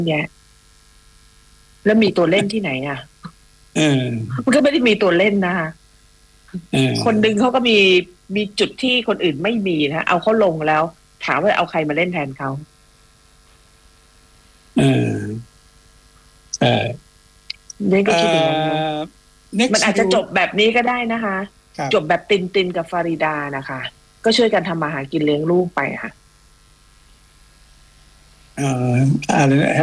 แยะแล้วมีตัวเล่นที่ไหนอ่ะมันก็ไม่ได้มีตัวเล่นนะคะคนดึงเขาก็มีจุดที่คนอื่นไม่มีนะเอาเขาลงแล้วถามว่าเอาใครมาเล่นแทนเขานี่ก็คิดอย่างนั้นมันอาจจะจบแบบนี้ก็ได้นะคะจบแบบตินกับฟาริดานะคะก็ช่วยกันทำมาหากินเลี้ยงลูกไปค่ะอะไรนะ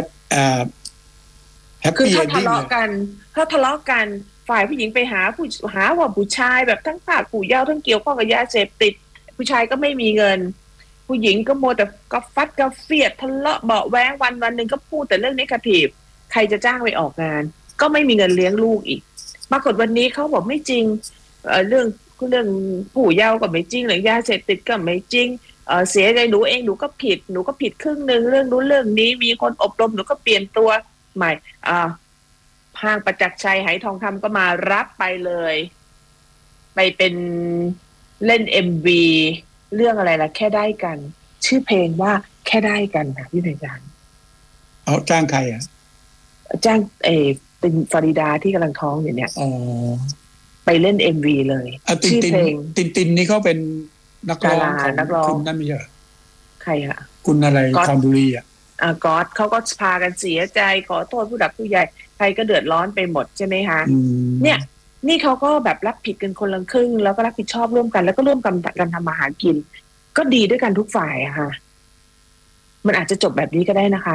คือถ้าทะเลาะกันฝ่ายผู้หญิงไปหาว่าผู้ชายแบบทั้งปากผู้เยาว์ทั้งเกี่ยวข้องกับยาเสพติดผู้ชายก็ไม่มีเงินผู้หญิงก็โมแต่ก็ฟัดก็เฟียดทะเลาะเบาแว้งวันหนึ่งก็พูดแต่เรื่องเนกาทีฟใครจะจ้างไปออกงานก็ไม่มีเงินเลี้ยงลูกอีกปรากฏวันนี้เขาบอกไม่จริงเรื่องผู้เยาว์ก็ไม่จริงเรื่องยาเสพติดก็ไม่จริงเสียใจหนูเองหนูก็ผิดครึ่งนึงเรื่องนู้นเรื่องนี้มีคนอบรมหนูก็เปลี่ยนตัวใหม่ห้างประจักษ์ชัยไหทองคำก็มารับไปเลยไปเป็นเล่น MV เรื่องอะไรล่ะแค่ได้กันชื่อเพลงว่าแค่ได้กันค่ะพี่นายจันเอาจ้างใครอ่ะจ้างเป็นฟาริดาที่กำลังท้องอยู่เนี่ยไปเล่น MV เลยชื่อเพลงตินนี่เขาเป็นนักร้องของคุณนั่นไม่ใช่ใครอะคุณอะไรคอนบุรีอ่ะก๊อตเขาก็พากันเสียใจขอโทษผู้หลักผู้ใหญ่ใครก็เดือดร้อนไปหมดใช่ไหมคะเนี่ยนี่เขาก็แบบรับผิดกันคนละครึ่งแล้วก็รับผิดชอบร่วมกันแล้วก็ร่วมกันทำมาหากินก็ดีด้วยกันทุกฝ่ายอะค่ะมันอาจจะจบแบบนี้ก็ได้นะคะ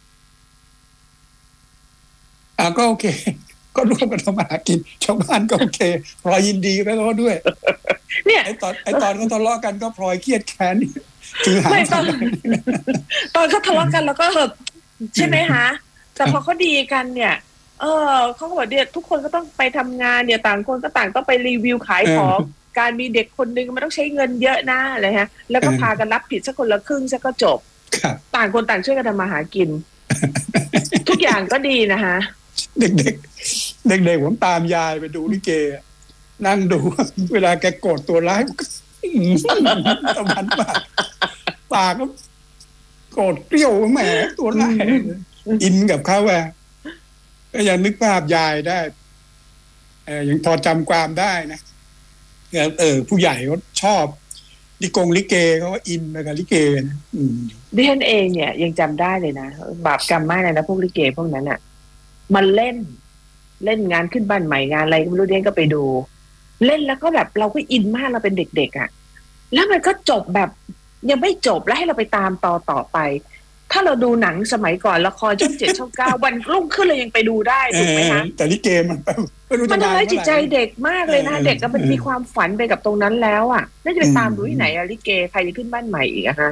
ก็โอเคก็ร่วมกันทำมาหากินชาวบ้านก็โอเคพลอยยินดีไปแล้วด้วยเนี่ยไอตอนเขาทะเลาะกันก็พลอยเครียดแค้นไม่ตอนเขาทะเลาะกันแล้วก็ใช่ไหมคะแต่พอเขาดีกันเนี่ยเขาก็บอกเนี่ยทุกคนก็ต้องไปทำงานเนี่ยต่างคนก็ต่างต้องไปรีวิวขายของการมีเด็กคนนึงมันต้องใช้เงินเยอะนะอะไรฮะแล้วก็พากันรับผิดสักคนละครึ่งสักก็จบต่างคนต่างช่วยกันทำมาหากินทุกอย่างก็ดีนะคะเด็กผมตามยายไปดูลิเกนั่งดูเวลาแกโกรธตัวร้ายตะมันปากก็โกรธเปรี้ยวแหมตัวร้ายอินกับเขาก็ยังนึกภาพยายได้ยังพอจำความได้นะผู้ใหญ่เขาชอบลิเกเขาก็อินไปกับลิเกนะดิฉันเองเนี่ยยังจำได้เลยนะบาปกรรมมากเลยนะพวกลิเกพวกนั้นอ่ะมันเล่นงานขึ้นบ้านใหม่งานอะไรก็ไม่รู้เดี๋ยวก็ไปดูเล่นแล้วก็แบบเราก็อินมากเราเป็นเด็กๆอ่ะแล้วมันก็จบแบบยังไม่จบแล้วให้เราไปตามต่อไปถ้าเราดูหนังสมัยก่อนละครช่อง 7 ช่อง 9วันรุ่งขึ้นเลยยังไปดูได้ถูกไหมคะแต่ลิเกมันทำร้ายจิตใจเด็กมากเลยนะเด็กก็มันมีความฝันไปกับตรงนั้นแล้วอ่ะน่าจะไปตามดูที่ไหนอะลิเกใครจะขึ้นบ้านใหม่อีกอะฮะ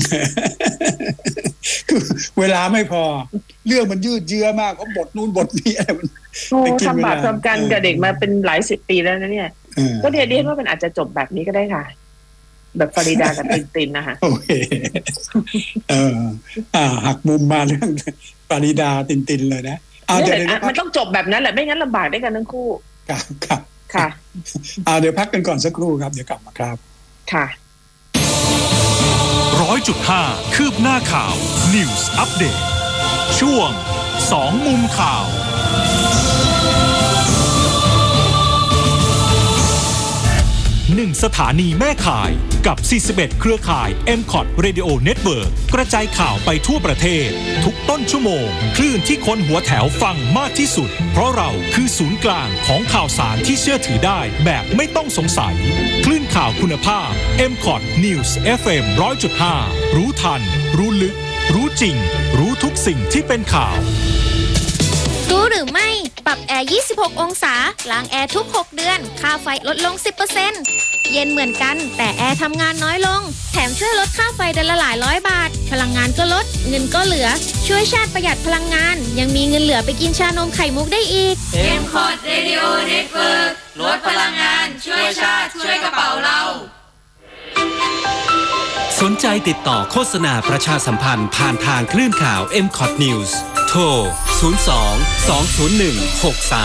คือเวลาไม่พอเรื่องมันยืดเยื้อมากเพราะบทนู่นบทนี้อะไรมันทำบาปทำกันกับเด็กมาเป็นหลาย10 ปีแล้วนะเนี่ยก็เดี๋ยวว่ามันอาจจะจบแบบนี้ก็ได้ค่ะแบบฟาริดากับตินนะคะโอเคหักมุมมาเรื่องฟาริดาตินเลยนะมันต้องจบแบบนั้นแหละไม่งั้นลำบากได้กันทั้งคู่ครับค่ะเดี๋ยวพักกันก่อนสักครู่ครับเดี๋ยวกลับมาครับค่ะ 100.5 คืบหน้าข่าว News Update ช่วง2มุมข่าว1 สถานีแม่ข่ายกับ 41 เครือข่าย MCOT Radio Network กระจายข่าวไปทั่วประเทศทุกต้นชั่วโมงคลื่นที่คนหัวแถวฟังมากที่สุดเพราะเราคือศูนย์กลางของข่าวสารที่เชื่อถือได้แบบไม่ต้องสงสัยคลื่นข่าวคุณภาพ MCOT News FM 100.5 รู้ทันรู้ลึกรู้จริงรู้ทุกสิ่งที่เป็นข่าวรู้หรือไม่ปรับแอร์26 องศาล้างแอร์ทุก6 เดือนค่าไฟลดลง 10% เย็นเหมือนกันแต่แอร์ทำงานน้อยลงแถมช่วยลดค่าไฟเดือนละหลายร้อยบาทพลังงานก็ลดเงินก็เหลือช่วยชาติประหยัดพลังงานยังมีเงินเหลือไปกินชานมไข่มุกได้อีก MCOT Radio Network ลดพลังงานช่วยชาติช่วยกระเป๋าเราสนใจติดต่อโฆษณาประชาสัมพันธ์ผ่านทางคลื่นข่าว MCOT News โทร 02 201 63